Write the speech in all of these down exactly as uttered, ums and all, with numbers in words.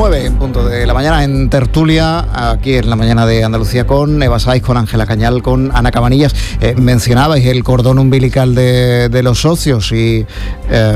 nueve en punto de la mañana en Tertulia, aquí en la mañana de Andalucía, con Eva Saiz, con Ángela Cañal, con Ana Cabanillas. Eh, mencionabais el cordón umbilical de, de los socios y eh,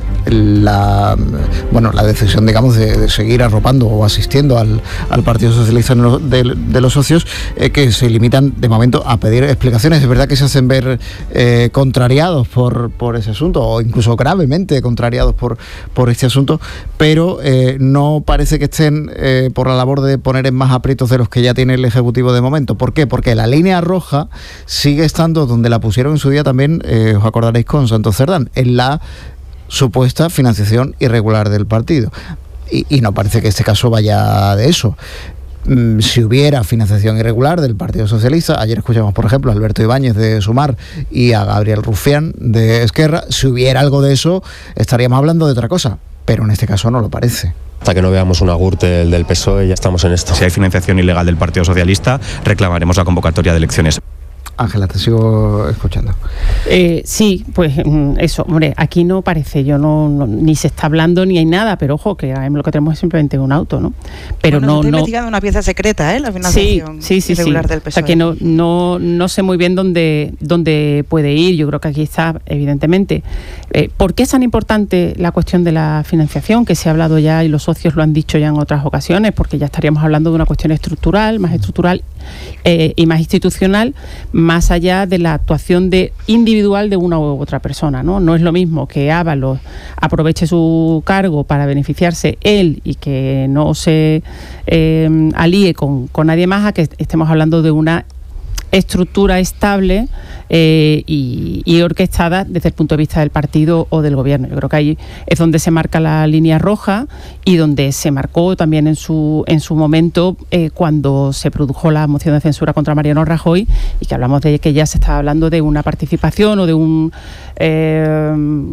la bueno la decisión, digamos, de, de seguir arropando o asistiendo al, al Partido Socialista de, de los socios, eh, que se limitan de momento a pedir explicaciones. Es verdad que se hacen ver eh, contrariados por, por ese asunto, o incluso gravemente contrariados por, por este asunto, pero eh, no parece que estén eh, por la labor de poner en más aprietos de los que ya tiene el Ejecutivo de momento. ¿Por qué? Porque la línea roja sigue estando donde la pusieron en su día también, eh, os acordaréis, con Santos Cerdán, en la supuesta financiación irregular del partido. Y, y no parece que este caso vaya de eso. Mm, si hubiera financiación irregular del Partido Socialista, ayer escuchamos, por ejemplo, a Alberto Ibáñez de Sumar y a Gabriel Rufián de Esquerra, si hubiera algo de eso, estaríamos hablando de otra cosa, pero en este caso no lo parece. Hasta que no veamos un agur del, del P S O E ya estamos en esto. Si hay financiación ilegal del Partido Socialista, reclamaremos la convocatoria de elecciones. Ángela, te sigo escuchando. Eh, sí, pues eso, hombre, aquí no parece, yo no, no ni se está hablando ni hay nada, pero ojo, que lo que tenemos es simplemente un auto, ¿no? Pero bueno, no, está no investigando una pieza secreta, ¿eh? La financiación sí, sí, sí, irregular sí. del P S O E. O sea que no, no, no sé muy bien dónde, dónde puede ir. Yo creo que aquí está, evidentemente. Eh, ¿Por qué es tan importante la cuestión de la financiación? Que se ha hablado ya y los socios lo han dicho ya en otras ocasiones, porque ya estaríamos hablando de una cuestión estructural, más estructural eh, y más institucional, más allá de la actuación de individual de una u otra persona, ¿no? No es lo mismo que Ábalos aproveche su cargo para beneficiarse él y que no se eh, alíe con, con nadie más, a que estemos hablando de una estructura estable eh, y, y orquestada desde el punto de vista del partido o del gobierno. Yo creo que ahí es donde se marca la línea roja y donde se marcó también en su en su momento eh, cuando se produjo la moción de censura contra Mariano Rajoy, y que hablamos de que ya se estaba hablando de una participación o de un eh,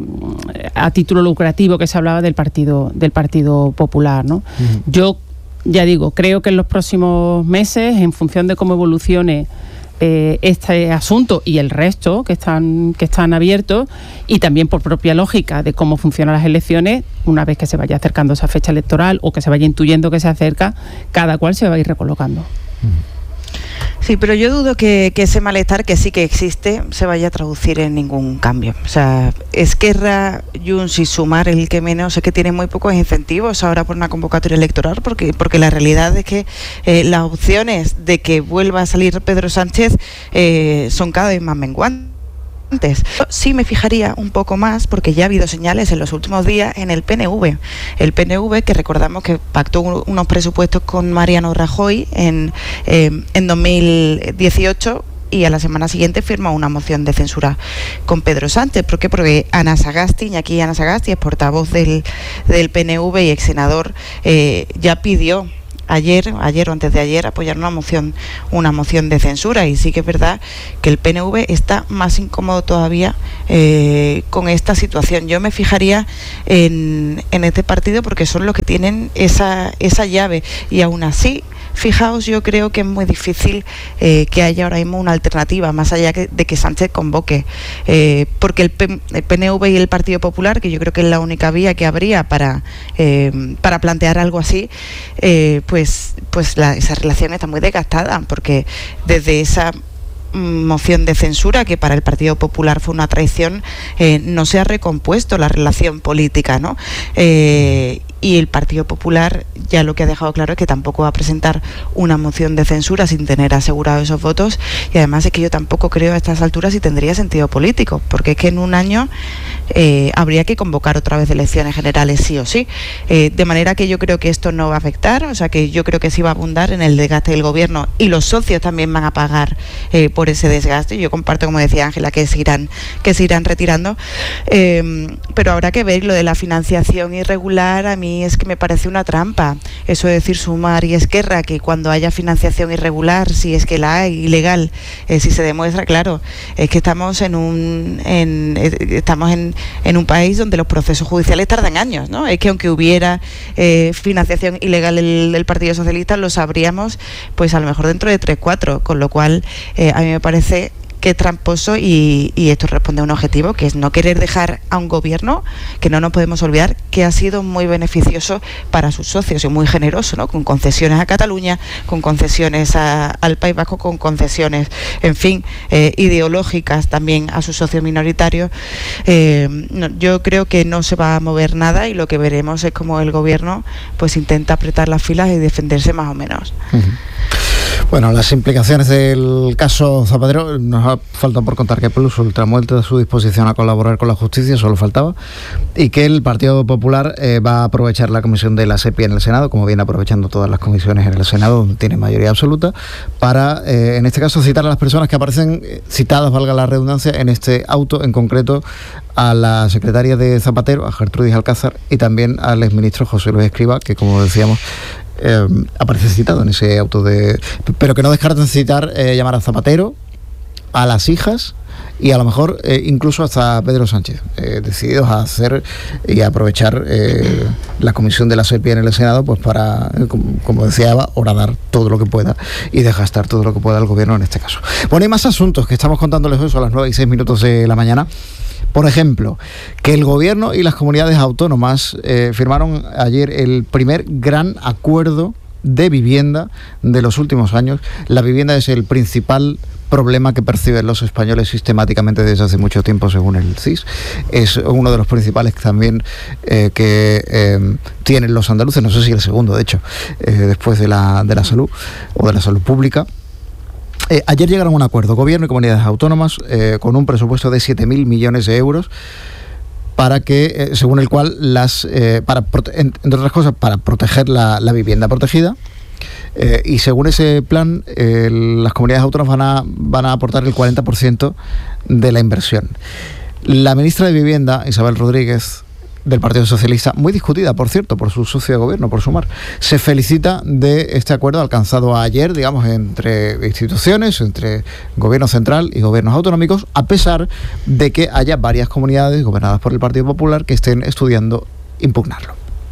a título lucrativo que se hablaba del partido del Partido Popular, ¿no? Uh-huh. Yo ya digo, creo que en los próximos meses, en función de cómo evolucione Eh, este asunto y el resto que están que están abiertos, y también por propia lógica de cómo funcionan las elecciones, una vez que se vaya acercando esa fecha electoral o que se vaya intuyendo que se acerca, cada cual se va a ir recolocando. Sí, pero yo dudo que, que ese malestar, que sí que existe, se vaya a traducir en ningún cambio. O sea, Esquerra, Junts y Sumar, el que menos, es que tiene muy pocos incentivos ahora por una convocatoria electoral, porque, porque la realidad es que eh, las opciones de que vuelva a salir Pedro Sánchez eh, son cada vez más menguantes. Sí me fijaría un poco más, porque ya ha habido señales en los últimos días en el P N V. El P N V, que recordamos que pactó unos presupuestos con Mariano Rajoy en, eh, en dos mil dieciocho, y a la semana siguiente firmó una moción de censura con Pedro Sánchez. ¿Por qué? Porque Ana Sagasti, aquí Ana Sagasti es portavoz del, del P N V y ex senador, eh, ya pidió ayer, ayer o antes de ayer, apoyar una moción, una moción de censura, y sí que es verdad que el P N V está más incómodo todavía eh, con esta situación. Yo me fijaría en, en este partido, porque son los que tienen esa, esa llave, y aún así, fijaos, yo creo que es muy difícil eh, que haya ahora mismo una alternativa, más allá que, de que Sánchez convoque, eh, porque el, P, el P N V y el Partido Popular, que yo creo que es la única vía que habría para, eh, para plantear algo así, eh, pues, pues la, esa relación está muy desgastada, porque desde esa moción de censura, que para el Partido Popular fue una traición, eh, no se ha recompuesto la relación política, ¿no? Eh, y el Partido Popular ya lo que ha dejado claro es que tampoco va a presentar una moción de censura sin tener asegurados esos votos, y además es que yo tampoco creo a estas alturas si tendría sentido político, porque es que en un año eh, habría que convocar otra vez elecciones generales sí o sí, eh, de manera que yo creo que esto no va a afectar, o sea que yo creo que sí va a abundar en el desgaste del gobierno, y los socios también van a pagar eh, por ese desgaste. Yo comparto, como decía Ángela, que se irán, que se irán retirando, eh, pero habrá que ver lo de la financiación irregular. A mí es que me parece una trampa eso de decir Sumar y Esquerra, que cuando haya financiación irregular, si es que la hay, ilegal, eh, si se demuestra, claro, es que estamos en un en, estamos en, en un país donde los procesos judiciales tardan años, ¿no? Es que aunque hubiera eh, financiación ilegal del, del Partido Socialista, lo sabríamos pues a lo mejor dentro de tres, cuatro, con lo cual eh, a mí me parece que es tramposo y, y esto responde a un objetivo que es no querer dejar a un gobierno que no nos podemos olvidar que ha sido muy beneficioso para sus socios y muy generoso, ¿no? Con concesiones a Cataluña, con concesiones a, al País Vasco, con concesiones, en fin, eh, ideológicas también a sus socios minoritarios. Eh, no, yo creo que no se va a mover nada y lo que veremos es como el gobierno pues intenta apretar las filas y defenderse más o menos. Uh-huh. Bueno, las implicaciones del caso Zapatero, nos ha faltado por contar que Plus Ultramuerte a su disposición a colaborar con la justicia, solo faltaba, y que el Partido Popular eh, va a aprovechar la comisión de la SEPI en el Senado, como viene aprovechando todas las comisiones en el Senado, donde tiene mayoría absoluta, para, eh, en este caso, citar a las personas que aparecen eh, citadas, valga la redundancia, en este auto, en concreto a la secretaria de Zapatero, a Gertrudis Alcázar, y también al exministro José Luis Escrivá, que, como decíamos, Eh, aparece citado en ese auto de... Pero que no descarten citar, eh, llamar a Zapatero, a las hijas y a lo mejor eh, incluso hasta Pedro Sánchez, eh, decididos a hacer y a aprovechar eh, la comisión de la SEPI en el Senado, pues para, eh, como, como decía Eva, horadar todo lo que pueda y desgastar todo lo que pueda el gobierno en este caso. Bueno, hay más asuntos que estamos contándoles hoy, son las nueve y seis minutos de la mañana. Por ejemplo, que el gobierno y las comunidades autónomas eh, firmaron ayer el primer gran acuerdo de vivienda de los últimos años. La vivienda es el principal problema que perciben los españoles sistemáticamente desde hace mucho tiempo, según el C I S. Es uno de los principales también eh, que eh, tienen los andaluces, no sé si el segundo, de hecho, eh, después de la, de la salud o de la salud pública. Eh, ayer llegaron a un acuerdo, gobierno y comunidades autónomas, eh, con un presupuesto de siete mil millones de euros, para que, eh, según el cual, las eh, para entre otras cosas, para proteger la, la vivienda protegida. Eh, y según ese plan, eh, las comunidades autónomas van a, van a aportar el cuarenta por ciento de la inversión. La ministra de Vivienda, Isabel Rodríguez, del Partido Socialista, muy discutida, por cierto, por su socio de gobierno, por Sumar, se felicita de este acuerdo alcanzado ayer, digamos, entre instituciones, entre gobierno central y gobiernos autonómicos, a pesar de que haya varias comunidades gobernadas por el Partido Popular que estén estudiando impugnarlo.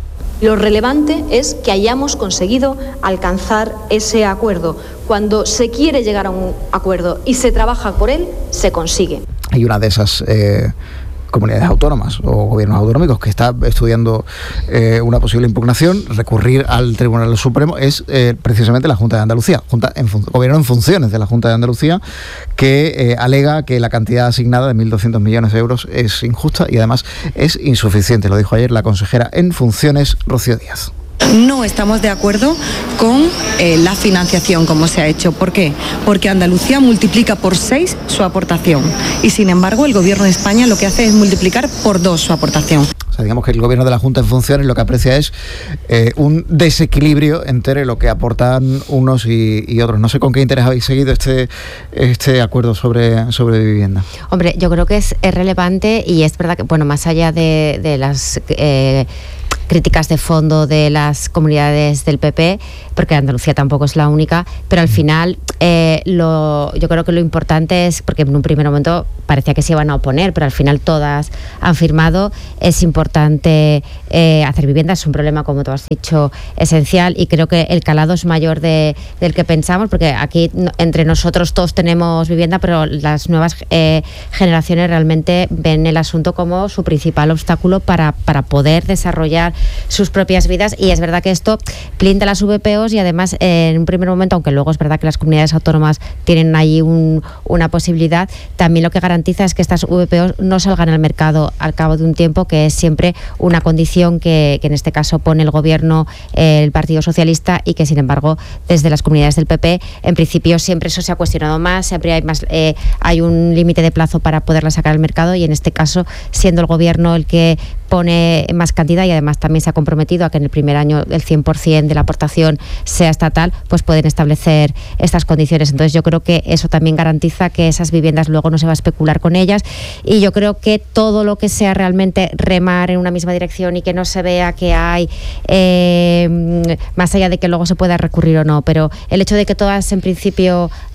Lo relevante es que hayamos conseguido alcanzar ese acuerdo. Cuando se quiere llegar a un acuerdo y se trabaja por él, se consigue. Hay una de esas eh, comunidades autónomas o gobiernos autonómicos que está estudiando eh, una posible impugnación, recurrir al Tribunal Supremo, es eh, precisamente la Junta de Andalucía, Junta en fun- gobierno en funciones de la Junta de Andalucía, que eh, alega que la cantidad asignada de mil doscientos millones de euros es injusta y además es insuficiente. Lo dijo ayer la consejera en funciones, Rocío Díaz. No estamos de acuerdo con eh, la financiación como se ha hecho. ¿Por qué? Porque Andalucía multiplica por seis su aportación y, sin embargo, el Gobierno de España lo que hace es multiplicar por dos su aportación. O sea, digamos que el Gobierno de la Junta en funciones lo que aprecia es eh, un desequilibrio entre lo que aportan unos y, y otros. No sé con qué interés habéis seguido este, este acuerdo sobre, sobre vivienda. Hombre, yo creo que es, es relevante y es verdad que, bueno, más allá de, de las... Eh, críticas de fondo de las comunidades del P P, porque Andalucía tampoco es la única, pero al final eh, lo, yo creo que lo importante es, porque en un primer momento parecía que se iban a oponer, pero al final todas han firmado, es importante eh, hacer vivienda, es un problema, como tú has dicho, esencial, y creo que el calado es mayor de, del que pensamos, porque aquí no, entre nosotros todos tenemos vivienda, pero las nuevas eh, generaciones realmente ven el asunto como su principal obstáculo para, para poder desarrollar sus propias vidas, y es verdad que esto blinda las V P Os y además eh, en un primer momento, aunque luego es verdad que las comunidades autónomas tienen ahí un, una posibilidad, también lo que garantiza es que estas V P Os no salgan al mercado al cabo de un tiempo, que es siempre una condición que, que en este caso pone el gobierno, eh, el Partido Socialista, y que sin embargo desde las comunidades del P P en principio siempre eso se ha cuestionado más, siempre hay más eh, hay un límite de plazo para poderla sacar al mercado, y en este caso, siendo el gobierno el que pone más cantidad y además también se ha comprometido a que en el primer año el cien por ciento de la aportación sea estatal, pues pueden establecer estas condiciones. Entonces yo creo que eso también garantiza que esas viviendas luego no se va a especular con ellas, y yo creo que todo lo que sea realmente remar en una misma dirección y que no se vea que hay eh, más allá de que luego se pueda recurrir o no, pero el hecho de que todas en principio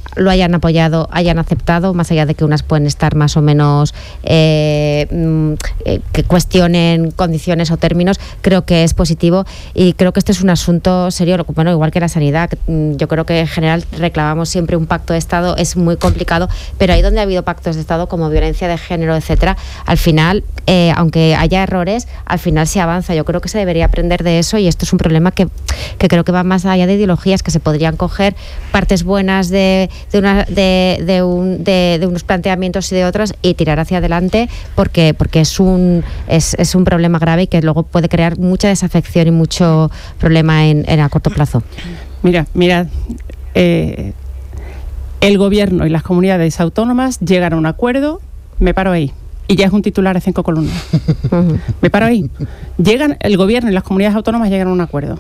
lo hayan apoyado, hayan aceptado, más allá de que unas pueden estar más o menos eh, eh, que cuestionen condiciones o términos. Creo que es positivo y creo que este es un asunto serio, bueno, igual que la sanidad. Yo creo que en general reclamamos siempre un pacto de Estado, es muy complicado, pero ahí donde ha habido pactos de Estado como violencia de género, etcétera, al final, eh, aunque haya errores, al final se avanza. Yo creo que se debería aprender de eso y esto es un problema que, que creo que va más allá de ideologías, que se podrían coger partes buenas de, de, una, de, de, un, de, de unos planteamientos y de otros y tirar hacia adelante porque, porque es, un, es, es un problema grave y que luego puede crear mucha desafección y mucho problema en, en a corto plazo. Mira, mira, eh, el gobierno y las comunidades autónomas llegan a un acuerdo, me paro ahí. Y ya es un titular de cinco columnas. Uh-huh. Me paro ahí. Llegan, el gobierno y las comunidades autónomas llegan a un acuerdo.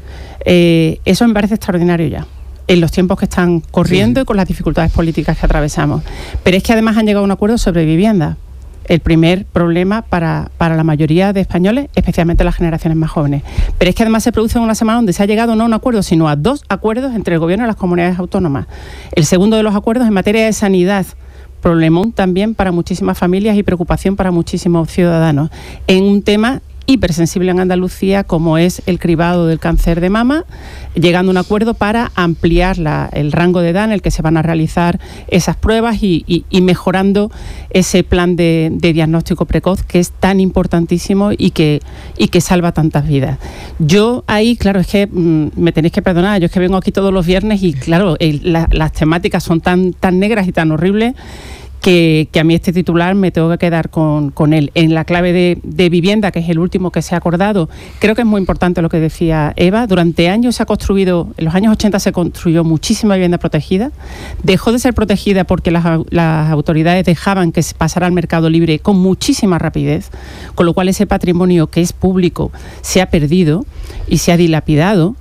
Eh, eso me parece extraordinario ya, en los tiempos que están corriendo sí. y con las dificultades políticas que atravesamos. Pero es que además han llegado a un acuerdo sobre vivienda. El primer problema para, para la mayoría de españoles, especialmente las generaciones más jóvenes. Pero es que además se produce en una semana donde se ha llegado no a un acuerdo, sino a dos acuerdos entre el gobierno y las comunidades autónomas. El segundo de los acuerdos en materia de sanidad, problemón también para muchísimas familias y preocupación para muchísimos ciudadanos, en un tema hipersensible en Andalucía como es el cribado del cáncer de mama, llegando a un acuerdo para ampliar la, el rango de edad en el que se van a realizar esas pruebas y, y, y mejorando ese plan de, de diagnóstico precoz que es tan importantísimo y que, y que salva tantas vidas. Yo ahí, claro, es que mmm, me tenéis que perdonar, yo es que vengo aquí todos los viernes y claro, el, la, las temáticas son tan, tan negras y tan horribles Que, que a mí este titular me tengo que quedar con, con él. En la clave de, de vivienda, que es el último que se ha acordado, creo que es muy importante lo que decía Eva. Durante años se ha construido, en los años ochenta se construyó muchísima vivienda protegida. Dejó de ser protegida porque las, las autoridades dejaban que se pasara al mercado libre con muchísima rapidez, con lo cual ese patrimonio que es público se ha perdido y se ha dilapidado.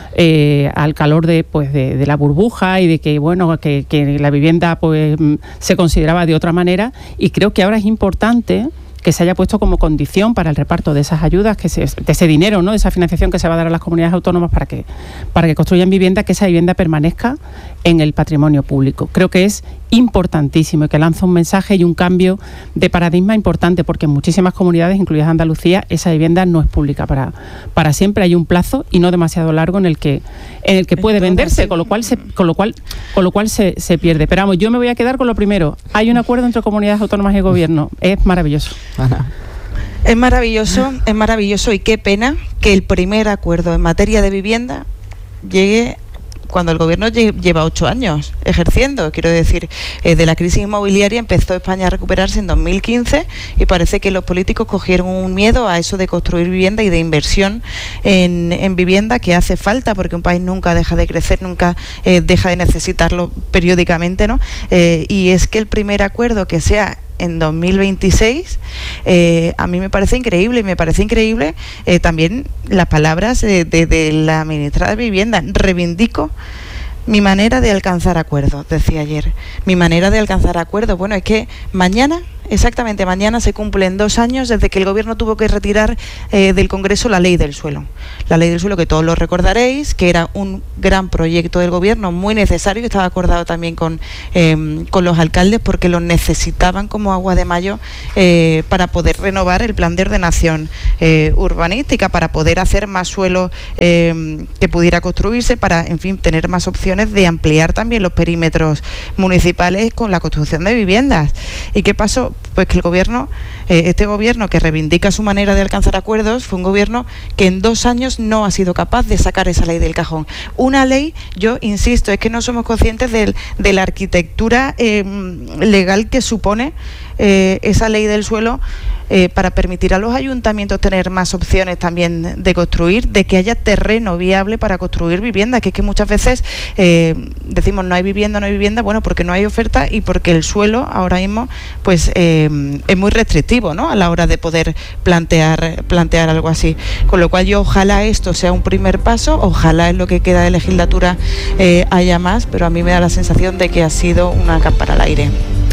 Eh, al calor de pues de, de la burbuja y de que bueno que, que la vivienda pues se consideraba de otra manera y creo que ahora es importante que se haya puesto como condición para el reparto de esas ayudas, que se, de ese dinero, ¿no?, de esa financiación que se va a dar a las comunidades autónomas para que, para que construyan vivienda, que esa vivienda permanezca en el patrimonio público. Creo que es importantísimo y que lanza un mensaje y un cambio de paradigma importante, porque en muchísimas comunidades, incluidas Andalucía, esa vivienda no es pública para, para siempre. Hay un plazo y no demasiado largo en el que, en el que puede venderse, con lo cual se, con lo cual, con lo cual se, se pierde. Pero vamos, yo me voy a quedar con lo primero. Hay un acuerdo entre comunidades autónomas y gobierno. Es maravilloso. Ana. Es maravilloso, es maravilloso y qué pena que el primer acuerdo en materia de vivienda llegue cuando el gobierno lleva ocho años ejerciendo. Quiero decir, eh, de la crisis inmobiliaria empezó España a recuperarse en dos mil quince y parece que los políticos cogieron un miedo a eso de construir vivienda y de inversión en, en vivienda que hace falta, porque un país nunca deja de crecer, nunca eh, deja de necesitarlo periódicamente, ¿no? Eh, y es que el primer acuerdo que sea en dos mil veintiséis, eh, a mí me parece increíble, y me parece increíble eh, también las palabras eh, de, de la ministra de Vivienda. Reivindico mi manera de alcanzar acuerdos, decía ayer. Mi manera de alcanzar acuerdos. Bueno, es que mañana, exactamente mañana, se cumplen dos años desde que el gobierno tuvo que retirar eh, del Congreso la ley del suelo. La ley del suelo, que todos lo recordaréis, que era un gran proyecto del gobierno, muy necesario, y estaba acordado también con, eh, con los alcaldes, porque lo necesitaban como agua de mayo eh, para poder renovar el plan de ordenación eh, urbanística, para poder hacer más suelo eh, que pudiera construirse, para, en fin, tener más opciones de ampliar también los perímetros municipales con la construcción de viviendas. ¿Y qué pasó? Pues que el gobierno, eh, este gobierno que reivindica su manera de alcanzar acuerdos, fue un gobierno que en dos años no ha sido capaz de sacar esa ley del cajón. Una ley, yo insisto, es que no somos conscientes de, de la arquitectura eh, legal que supone eh, esa ley del suelo, eh, para permitir a los ayuntamientos tener más opciones también de construir, de que haya terreno viable para construir vivienda, que es que muchas veces eh, decimos no hay vivienda, no hay vivienda, bueno, porque no hay oferta y porque el suelo ahora mismo pues eh, es muy restrictivo, ¿no?, a la hora de poder plantear, plantear algo así. Con lo cual yo ojalá esto sea un primer paso, ojalá en lo que queda de legislatura eh, haya más, pero a mí me da la sensación de que ha sido una cámpara al aire.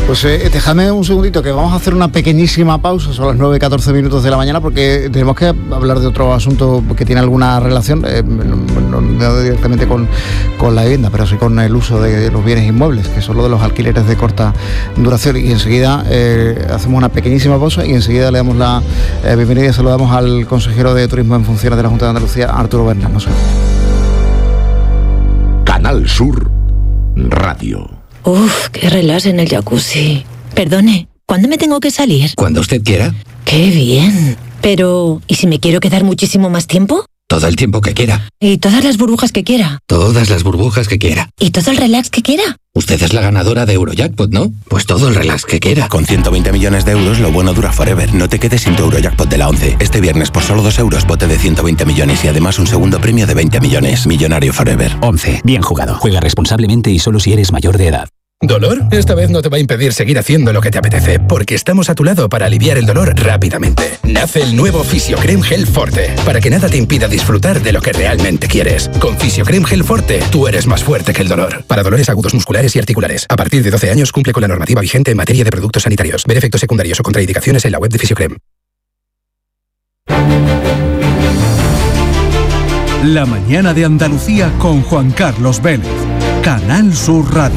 Pues eh, déjame un segundito, que vamos a hacer una pequeñísima pausa, son las nueve y catorce minutos de la mañana, porque tenemos que hablar de otro asunto que tiene alguna relación, eh, no, no, no directamente con, con la vivienda, pero sí con el uso de los bienes inmuebles, que son lo de los alquileres de corta duración. Y enseguida eh, hacemos una pequeñísima pausa y enseguida le damos la eh, bienvenida y saludamos al consejero de Turismo en funciones de la Junta de Andalucía, Arturo Bernal. No sé. Canal Sur Radio. Uf, qué relax en el jacuzzi. Perdone, ¿cuándo me tengo que salir? Cuando usted quiera. ¡Qué bien! Pero, ¿y si me quiero quedar muchísimo más tiempo? Todo el tiempo que quiera. ¿Y todas las burbujas que quiera? Todas las burbujas que quiera. ¿Y todo el relax que quiera? Usted es la ganadora de Eurojackpot, ¿no? Pues todo el relax que quiera. Con ciento veinte millones de euros, lo bueno dura forever. No te quedes sin tu Eurojackpot de la once. Este viernes, por solo dos euros, bote de ciento veinte millones y además un segundo premio de veinte millones. Millonario forever. once. Bien jugado. Juega responsablemente y solo si eres mayor de edad. ¿Dolor? Esta vez no te va a impedir seguir haciendo lo que te apetece, porque estamos a tu lado para aliviar el dolor rápidamente. Nace el nuevo Fisiocrem Gel Forte, para que nada te impida disfrutar de lo que realmente quieres. Con Fisiocrem Gel Forte, tú eres más fuerte que el dolor. Para dolores agudos musculares y articulares. A partir de doce años cumple con la normativa vigente en materia de productos sanitarios. Ver efectos secundarios o contraindicaciones en la web de Fisiocrem. La mañana de Andalucía con Juan Carlos Vélez. Canal Sur Radio.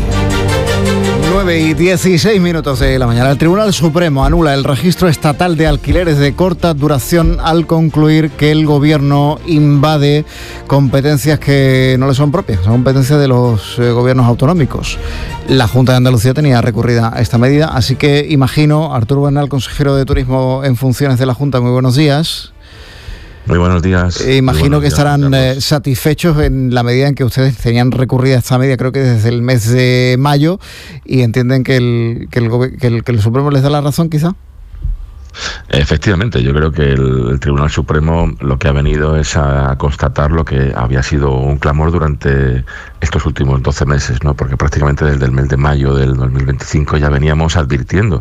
nueve y dieciséis minutos de la mañana. El Tribunal Supremo anula el registro estatal de alquileres de corta duración al concluir que el Gobierno invade competencias que no le son propias, son competencias de los eh, gobiernos autonómicos. La Junta de Andalucía tenía recurrida a esta medida, así que imagino, Arturo Bernal, consejero de Turismo en funciones de la Junta, muy buenos días. Muy buenos días. Eh, imagino buenos que días, estarán eh, satisfechos en la medida en que ustedes tenían recurrida esta medida, creo que desde el mes de mayo, y entienden que el, que el, que el, que el Supremo les da la razón, quizá. Efectivamente, yo creo que el, el Tribunal Supremo lo que ha venido es a constatar lo que había sido un clamor durante estos últimos doce meses, ¿no? Porque prácticamente desde el mes de mayo del dos mil veinticinco ya veníamos advirtiendo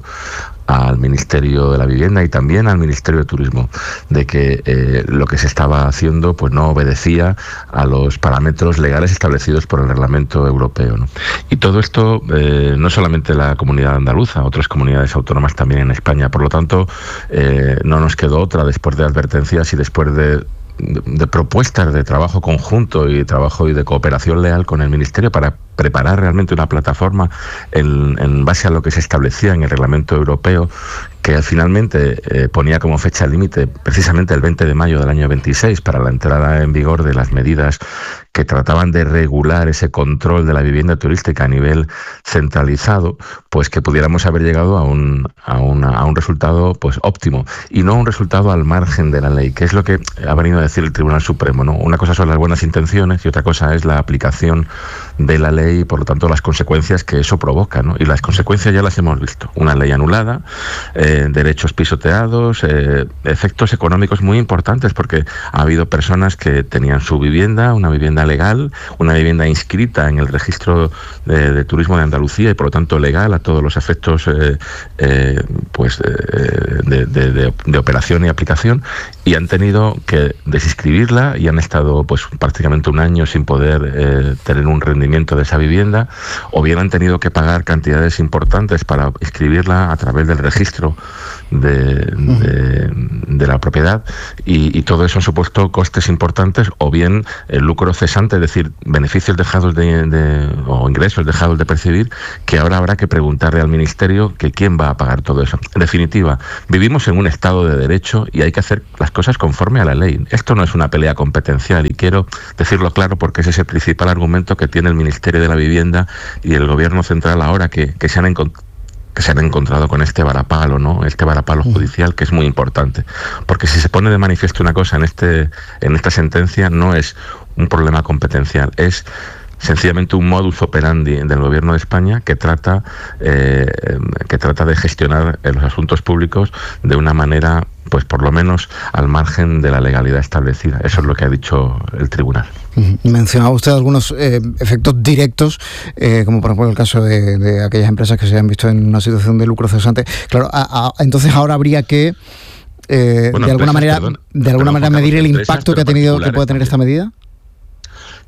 al Ministerio de la Vivienda y también al Ministerio de Turismo de que eh, lo que se estaba haciendo pues no obedecía a los parámetros legales establecidos por el Reglamento Europeo, ¿no? Y todo esto eh, no solamente la comunidad andaluza, otras comunidades autónomas también en España. Por lo tanto, eh, no nos quedó otra, después de advertencias y después de De, de propuestas de trabajo conjunto y de trabajo y de cooperación leal con el Ministerio para preparar realmente una plataforma en, en base a lo que se establecía en el Reglamento Europeo, que finalmente eh, ponía como fecha límite precisamente el veinte de mayo del año veintiséis para la entrada en vigor de las medidas que trataban de regular ese control de la vivienda turística a nivel centralizado, pues que pudiéramos haber llegado a un, a una, a un resultado pues óptimo y no un resultado al margen de la ley, que es lo que ha venido a decir el Tribunal Supremo, ¿no? Una cosa son las buenas intenciones y otra cosa es la aplicación de la ley y por lo tanto las consecuencias que eso provoca, ¿no? Y las consecuencias ya las hemos visto. Una ley anulada, eh, derechos pisoteados, eh, efectos económicos muy importantes porque ha habido personas que tenían su vivienda, una vivienda legal, una vivienda inscrita en el registro de, de turismo de Andalucía y por lo tanto legal a todos los efectos eh, eh, pues eh, de, de, de, de operación y aplicación, y han tenido que desinscribirla y han estado pues prácticamente un año sin poder eh, tener un rendimiento de esa vivienda, o bien han tenido que pagar cantidades importantes para inscribirla a través del registro de, de, de la propiedad, y, y todo eso ha supuesto costes importantes o bien el lucro cesante, es decir, beneficios dejados de, de o ingresos dejados de percibir, que ahora habrá que preguntarle al Ministerio que quién va a pagar todo eso. En definitiva, vivimos en un Estado de Derecho y hay que hacer las cosas conforme a la ley. Esto no es una pelea competencial y quiero decirlo claro porque ese es el principal argumento que tiene el Ministerio de la Vivienda y el Gobierno Central ahora que, que se han encontrado que se han encontrado con este varapalo, ¿no? Este varapalo judicial, que es muy importante. Porque si se pone de manifiesto una cosa en este, en esta sentencia, no es un problema competencial, es sencillamente un modus operandi del Gobierno de España que trata, eh, que trata de gestionar los asuntos públicos de una manera, pues por lo menos al margen de la legalidad establecida. Eso es lo que ha dicho el tribunal. Mencionaba usted algunos eh, efectos directos, eh, como por ejemplo el caso de, de aquellas empresas que se han visto en una situación de lucro cesante. Claro, a, a, entonces ahora habría que eh, bueno, de alguna empresas, manera, perdón, de alguna perdón, manera medir el impacto que ha tenido, que puede tener esta medida.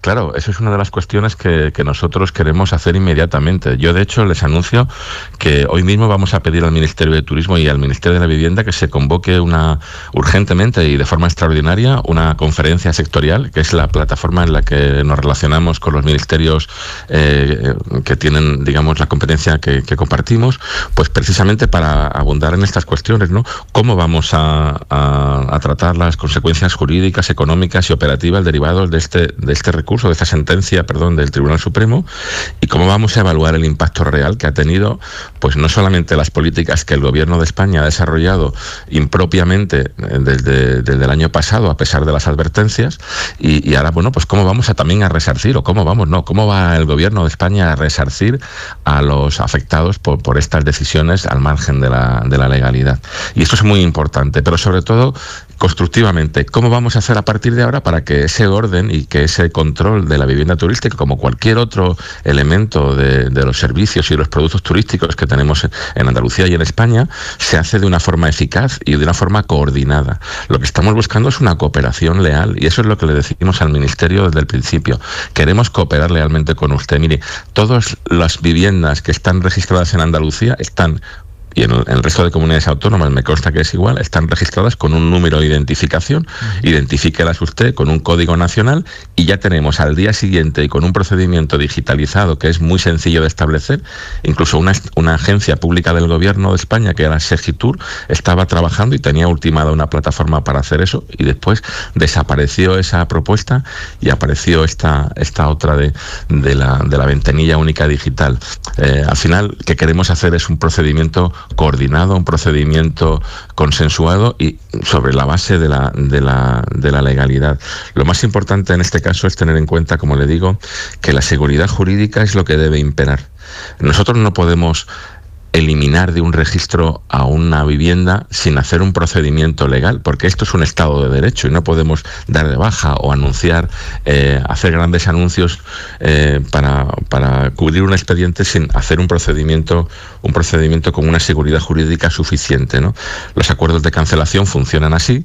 Claro, eso es una de las cuestiones que, que nosotros queremos hacer inmediatamente. Yo, de hecho, les anuncio que hoy mismo vamos a pedir al Ministerio de Turismo y al Ministerio de la Vivienda que se convoque una urgentemente y de forma extraordinaria una conferencia sectorial, que es la plataforma en la que nos relacionamos con los ministerios eh, que tienen, digamos, la competencia que, que compartimos, pues precisamente para abundar en estas cuestiones, ¿no? ¿Cómo vamos a, a, a tratar las consecuencias jurídicas, económicas y operativas derivadas de este, de este recurso, de esta sentencia, perdón, del Tribunal Supremo? Y cómo vamos a evaluar el impacto real que ha tenido, pues no solamente las políticas que el Gobierno de España ha desarrollado impropiamente desde, desde el año pasado, a pesar de las advertencias, y, y ahora, bueno, pues cómo vamos a también a resarcir, o cómo vamos, no, cómo va el Gobierno de España a resarcir a los afectados por, por estas decisiones al margen de la, de la legalidad. Y esto es muy importante, pero sobre todo constructivamente, ¿cómo vamos a hacer a partir de ahora para que ese orden y que ese control de la vivienda turística, como cualquier otro elemento de, de los servicios y los productos turísticos que tenemos en Andalucía y en España, se hace de una forma eficaz y de una forma coordinada? Lo que estamos buscando es una cooperación leal, y eso es lo que le decimos al Ministerio desde el principio. Queremos cooperar lealmente con usted. Mire, todas las viviendas que están registradas en Andalucía están, y en el resto de comunidades autónomas me consta que es igual, están registradas con un número de identificación. Uh-huh. Identifíquelas usted con un código nacional y ya tenemos al día siguiente, y con un procedimiento digitalizado que es muy sencillo de establecer. Incluso una, una agencia pública del Gobierno de España, que era Segitur, estaba trabajando y tenía ultimada una plataforma para hacer eso, y después desapareció esa propuesta y apareció esta, esta otra de, de, la, de la ventanilla única digital. Eh, al final, que queremos hacer es un procedimiento coordinado, un procedimiento consensuado y sobre la base de la, de la, de la legalidad. Lo más importante en este caso es tener en cuenta, como le digo, que la seguridad jurídica es lo que debe imperar. Nosotros no podemos eliminar de un registro a una vivienda sin hacer un procedimiento legal, porque esto es un Estado de Derecho y no podemos dar de baja o anunciar, eh, hacer grandes anuncios eh, para, para cubrir un expediente sin hacer un procedimiento, un procedimiento con una seguridad jurídica suficiente, ¿no? Los acuerdos de cancelación funcionan así,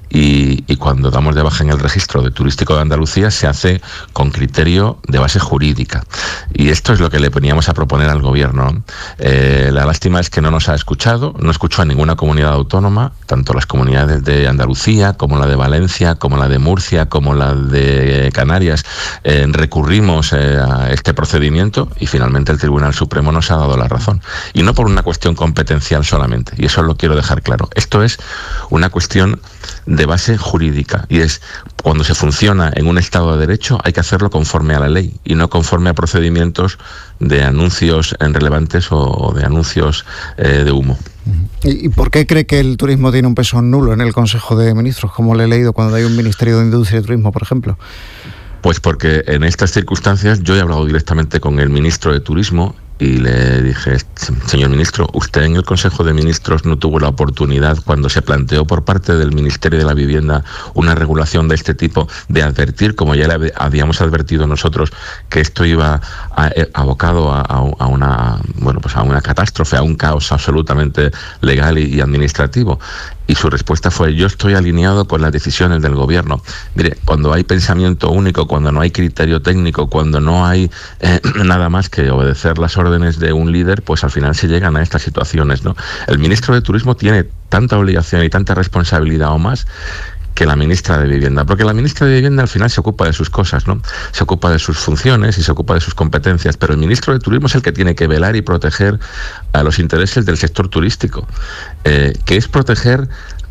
y, y cuando damos de baja en el registro de turístico de Andalucía se hace con criterio de base jurídica, y esto es lo que le poníamos a proponer al Gobierno, ¿no? Eh, la lástima es que no nos ha escuchado, no escuchó a ninguna comunidad autónoma, tanto las comunidades de Andalucía como la de Valencia, como la de Murcia, como la de Canarias. Eh, recurrimos eh, a este procedimiento y finalmente el Tribunal Supremo nos ha dado la razón. Y no por una cuestión competencial solamente, y eso lo quiero dejar claro. Esto es una cuestión de base jurídica, y es cuando se funciona en un Estado de Derecho hay que hacerlo conforme a la ley y no conforme a procedimientos de anuncios irrelevantes o de anuncios eh, de humo. ¿Y por qué cree que el turismo tiene un peso nulo en el Consejo de Ministros, como le he leído cuando hay un Ministerio de Industria y Turismo, por ejemplo? Pues porque en estas circunstancias yo he hablado directamente con el ministro de Turismo y le dije, señor ministro, usted en el Consejo de Ministros no tuvo la oportunidad, cuando se planteó por parte del Ministerio de la Vivienda una regulación de este tipo, de advertir, como ya le habíamos advertido nosotros, que esto iba a, abocado a, a una, bueno, pues a una catástrofe, a un caos absolutamente legal y, y administrativo. Y su respuesta fue, yo estoy alineado con las decisiones del Gobierno. Mire, cuando hay pensamiento único, cuando no hay criterio técnico, cuando no hay eh, nada más que obedecer las órdenes de un líder, pues al final se llegan a estas situaciones, ¿no? El ministro de Turismo tiene tanta obligación y tanta responsabilidad o más que la ministra de Vivienda, porque la ministra de Vivienda al final se ocupa de sus cosas, ¿no? Se ocupa de sus funciones y se ocupa de sus competencias, pero el ministro de Turismo es el que tiene que velar y proteger a los intereses del sector turístico, eh, que es proteger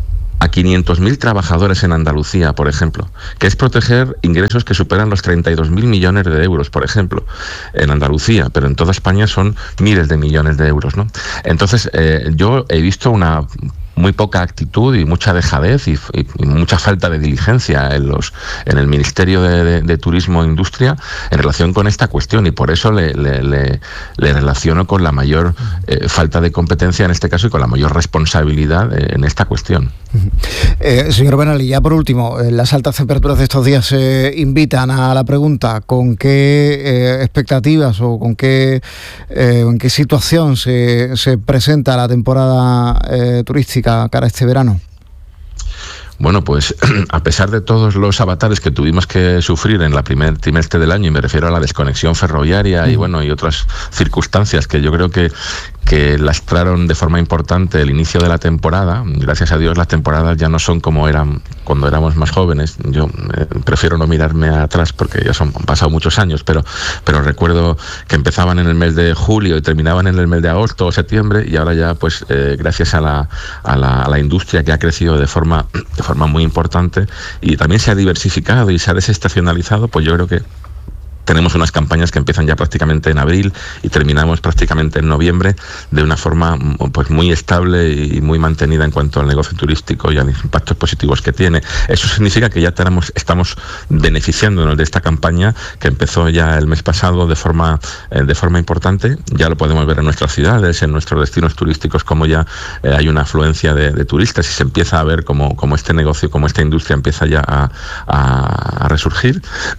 a quinientos mil trabajadores en Andalucía, por ejemplo, que es proteger ingresos que superan los treinta y dos mil millones de euros, por ejemplo, en Andalucía, pero en toda España son miles de millones de euros, ¿no? Entonces, eh, yo he visto una muy poca actitud y mucha dejadez y, y, y mucha falta de diligencia en los en el Ministerio de, de, de Turismo e Industria en relación con esta cuestión, y por eso le, le, le, le relaciono con la mayor eh, falta de competencia en este caso y con la mayor responsabilidad en esta cuestión. Eh, señor Benalí, ya por último, eh, las altas temperaturas de estos días se eh, invitan a la pregunta: ¿con qué eh, expectativas o con qué eh, en qué situación se, se presenta la temporada eh, turística cara a este verano? bueno, pues a pesar de todos los avatares que tuvimos que sufrir en la primer trimestre del año, y me refiero a la desconexión ferroviaria y bueno, y otras circunstancias que yo creo que que lastraron de forma importante el inicio de la temporada. Gracias a Dios las temporadas ya no son como eran cuando éramos más jóvenes. Yo eh, prefiero no mirarme atrás porque ya son, han pasado muchos años, pero, pero recuerdo que empezaban en el mes de julio y terminaban en el mes de agosto o septiembre, y ahora ya pues eh, gracias a la, a, la, a la industria que ha crecido de forma, de forma muy importante y también se ha diversificado y se ha desestacionalizado, pues yo creo que tenemos unas campañas que empiezan ya prácticamente en abril y terminamos prácticamente en noviembre de una forma pues muy estable y muy mantenida en cuanto al negocio turístico y a los impactos positivos que tiene. Eso significa que ya tenemos, estamos beneficiándonos de esta campaña que empezó ya el mes pasado de forma, eh, de forma importante. Ya lo podemos ver en nuestras ciudades, en nuestros destinos turísticos, como ya eh, hay una afluencia de, de turistas y se empieza a ver como, como este negocio, como esta industria empieza ya a, a, a resurgir.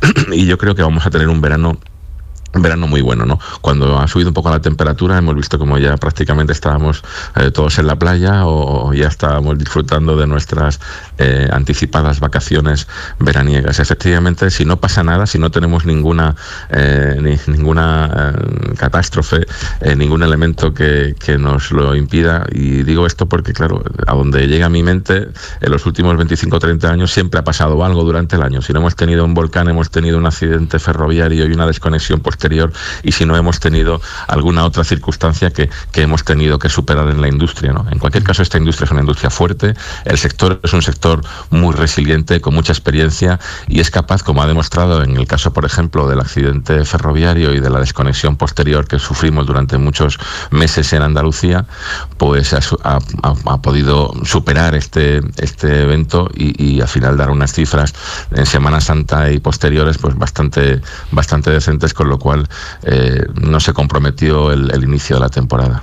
Y yo creo que vamos a tener un un verano un verano muy bueno, ¿no? Cuando ha subido un poco la temperatura hemos visto como ya prácticamente estábamos eh, todos en la playa o, o ya estábamos disfrutando de nuestras eh, anticipadas vacaciones veraniegas. Efectivamente, si no pasa nada, si no tenemos ninguna eh, ni, ninguna eh, catástrofe, eh, ningún elemento que, que nos lo impida, y digo esto porque claro, a donde llega mi mente, en los últimos veinticinco o treinta años siempre ha pasado algo durante el año. Si no hemos tenido un volcán, hemos tenido un accidente ferroviario y una desconexión posterior, y si no hemos tenido alguna otra circunstancia que, que hemos tenido que superar en la industria, ¿no? En cualquier caso, esta industria es una industria fuerte, el sector es un sector muy resiliente, con mucha experiencia, y es capaz, como ha demostrado en el caso, por ejemplo, del accidente ferroviario y de la desconexión posterior que sufrimos durante muchos meses en Andalucía, pues ha, ha, ha podido superar este, este evento y, y al final dar unas cifras en Semana Santa y posteriores pues bastante, bastante decentes, con lo cual Eh, no se comprometió el, el inicio de la temporada.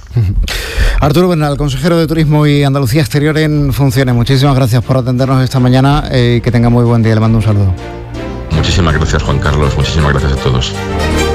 Arturo Bernal, consejero de Turismo y Andalucía Exterior en funciones, muchísimas gracias por atendernos esta mañana y eh, que tenga muy buen día. Le mando un saludo. Muchísimas gracias, Juan Carlos, muchísimas gracias a todos.